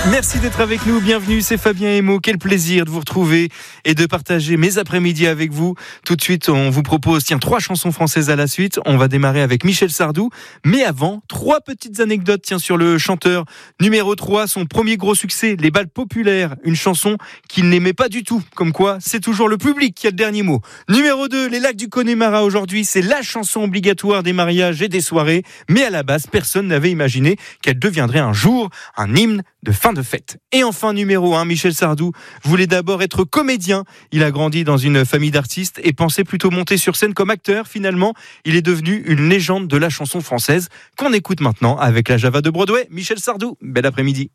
Merci d'être avec nous, bienvenue, c'est Fabien Emo. Quel plaisir de vous retrouver et de partager mes après-midi avec vous. Tout de suite, on vous propose 3 chansons françaises à la suite. On va démarrer avec Michel Sardou. Mais avant, 3 petites anecdotes sur le chanteur. Numéro 3, son premier gros succès, Les Bals Populaires, une chanson qu'il n'aimait pas du tout. Comme quoi, c'est toujours le public qui a le dernier mot. Numéro 2, Les Lacs du Connemara aujourd'hui, c'est la chanson obligatoire des mariages et des soirées. Mais à la base, personne n'avait imaginé qu'elle deviendrait un jour un hymne de fin de fête. Et enfin, numéro 1, Michel Sardou voulait d'abord être comédien. Il a grandi dans une famille d'artistes et pensait plutôt monter sur scène comme acteur. Finalement, il est devenu une légende de la chanson française qu'on écoute maintenant avec la Java de Broadway. Michel Sardou, bel après-midi.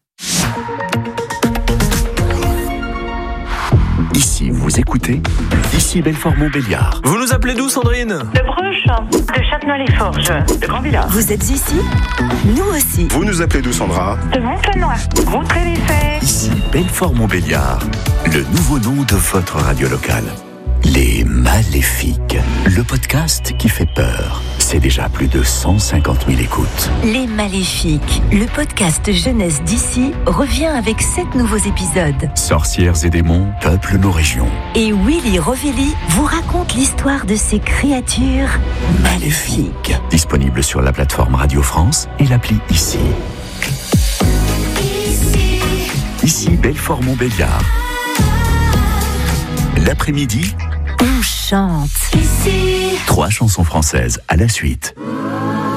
Ici, vous écoutez Ici Belfort-Montbéliard. Vous nous appelez d'où, Sandrine ? De Bruges, de Châtenois-les-Forges, de Grand-Villard. Vous êtes ici ? Nous aussi. Vous nous appelez d'où, Sandra ? De Montenoy, Routray-les-Fers. Ici Belfort-Montbéliard, le nouveau nom de votre radio locale. Les Maléfiques, le podcast qui fait peur. C'est déjà plus de 150 000 écoutes. Les Maléfiques, le podcast jeunesse d'ici, revient avec 7 nouveaux épisodes. Sorcières et démons peuplent nos régions. Et Willy Rovelli vous raconte l'histoire de ces créatures maléfiques. Disponible sur la plateforme Radio France et l'appli Ici. Ici Belfort-Montbéliard. L'après-midi, On chante. 3 chansons françaises à la suite.